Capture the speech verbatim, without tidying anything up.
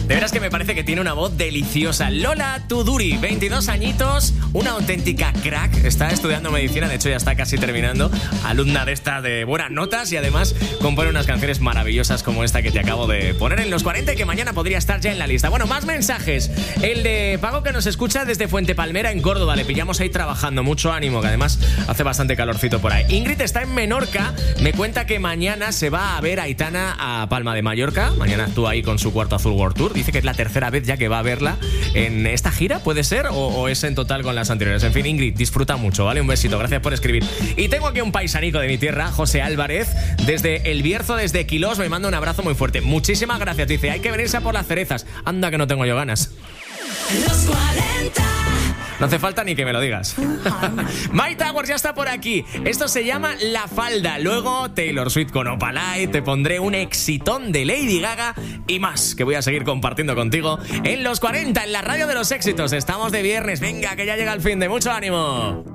De veras que me parece que tiene una voz deliciosa. Lola Tuduri, veintidós añitos, una auténtica crack. Está estudiando medicina, de hecho ya está casi terminando. Alumna de esta de buenas notas y además compone unas canciones maravillosas como esta que te acabo de poner en los cuarenta y que mañana podría estar ya en la lista. Bueno, más mensajes. El de Pago, que nos escucha desde Fuente Palmera en Córdoba. Le pillamos ahí trabajando. Mucho ánimo, que además hace bastante calorcito por ahí. Ingrid está en Menorca. Me cuenta que mañana se va a ver a Aitana a Palma de Mallorca. Mañana actúa ahí con su Cuarto Azul World Tour. Dice que es la tercera vez ya que va a verla en esta gira, ¿puede ser? O, o es en total con las anteriores. En fin, Ingrid, disfruta mucho, ¿vale? Un besito, gracias por escribir. Y tengo aquí un paisanico de mi tierra, José Álvarez, desde El Bierzo, desde Quilós. Me manda un abrazo muy fuerte. Muchísimas gracias. Dice, hay que venirse a por las cerezas. Anda que no tengo yo ganas. Los cuarenta. No hace falta ni que me lo digas. My Towers ya está por aquí. Esto se llama La Falda. Luego Taylor Swift con Opalite. Te pondré un exitón de Lady Gaga y más, que voy a seguir compartiendo contigo en los cuarenta, en la radio de los éxitos. Estamos de viernes. Venga, que ya llega el fin de. Mucho ánimo.